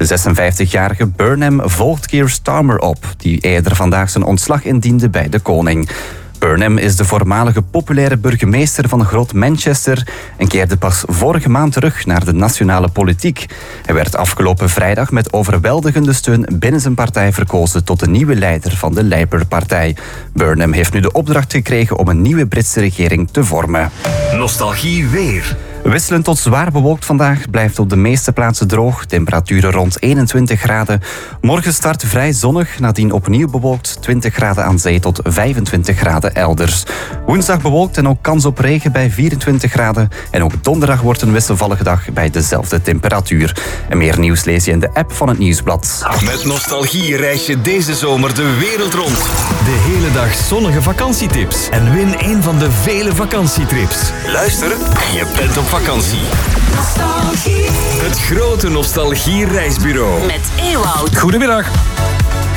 De 56-jarige Burnham volgt Keir Starmer op, die eerder vandaag zijn ontslag indiende bij de koning. Burnham is de voormalige populaire burgemeester van Groot Manchester en keerde pas vorige maand terug naar de nationale politiek. Hij werd afgelopen vrijdag met overweldigende steun binnen zijn partij verkozen tot de nieuwe leider van de Labour-partij. Burnham heeft nu de opdracht gekregen om een nieuwe Britse regering te vormen. Nostalgie weer. Wisselend tot zwaar bewolkt vandaag, blijft op de meeste plaatsen droog. Temperaturen rond 21 graden. Morgen start vrij zonnig, nadien opnieuw bewolkt. 20 graden aan zee tot 25 graden elders. Woensdag bewolkt en ook kans op regen bij 24 graden. En ook donderdag wordt een wisselvallige dag bij dezelfde temperatuur. En meer nieuws lees je in de app van het Nieuwsblad. Met Nostalgie reis je deze zomer de wereld rond. De hele dag zonnige vakantietips. En win een van de vele vakantietrips. Luister en je bent op vakantie. Nostalgie. Het grote Nostalgie reisbureau. Met Ewout. Goedemiddag.